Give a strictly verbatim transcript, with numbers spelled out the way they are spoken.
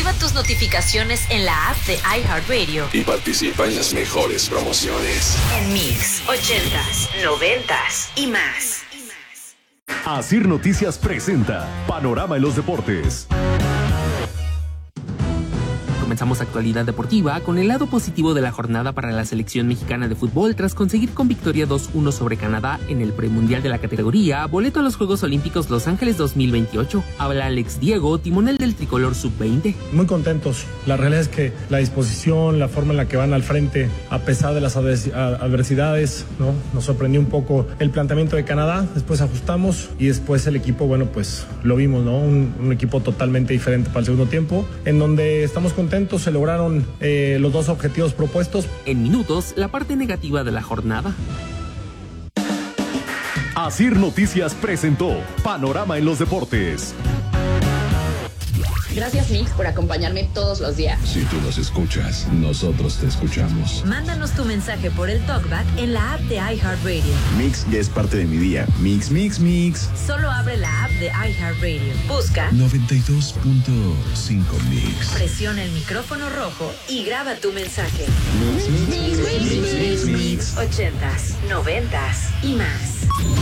Activa tus notificaciones en la app de iHeartRadio y participa en las mejores promociones. En Mix, ochentas, noventas y más. Asir Noticias presenta Panorama en los Deportes. Comenzamos actualidad deportiva con el lado positivo de la jornada para la selección mexicana de fútbol tras conseguir con victoria dos uno sobre Canadá en el premundial de la categoría boleto a los Juegos Olímpicos Los Ángeles dos mil veintiocho. Habla Alex Diego, timonel del tricolor sub veinte. Muy contentos. La realidad es que la disposición, la forma en la que van al frente, a pesar de las adversidades, ¿no? Nos sorprendió un poco el planteamiento de Canadá. Después ajustamos y después el equipo, bueno, pues lo vimos, ¿no? Un, un equipo totalmente diferente para el segundo tiempo, en donde estamos contentos. Se lograron eh, los dos objetivos propuestos. En minutos, la parte negativa de la jornada. Asir Noticias presentó Panorama en los Deportes. Gracias, Mix, por acompañarme todos los días. Si tú nos escuchas, nosotros te escuchamos. Mándanos tu mensaje por el TalkBack en la app de iHeartRadio. Mix ya es parte de mi día. Mix, mix, mix. Solo abre la app de iHeartRadio. Busca noventa y dos punto cinco Mix. Presiona el micrófono rojo y graba tu mensaje. Mix, mix, mix, mix, mix, mix. Ochentas, noventas y más.